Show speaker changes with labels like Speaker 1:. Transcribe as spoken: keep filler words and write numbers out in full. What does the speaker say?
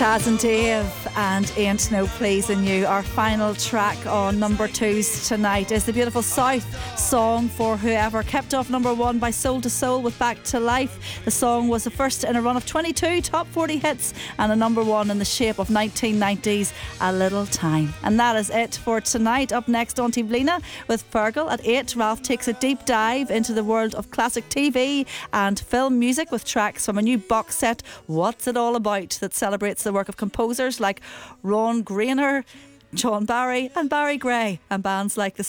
Speaker 1: Chaz and Dave and Ain't No Pleasing You. Our final track on number twos tonight is the beautiful South Song for Whoever, kept off number one by Soul to Soul with Back to Life. The song was the first in a run of twenty-two top forty hits and a number one in the shape of nineteen nineties A Little Time. And that is it for tonight. Up next, Auntie Blina with Fergal at eight. Ralph takes a deep dive into the world of classic T V and film music with tracks from a new box set, What's It All About?, that celebrates the work of composers like Ron Grainer, John Barry and Barry Gray, and bands like the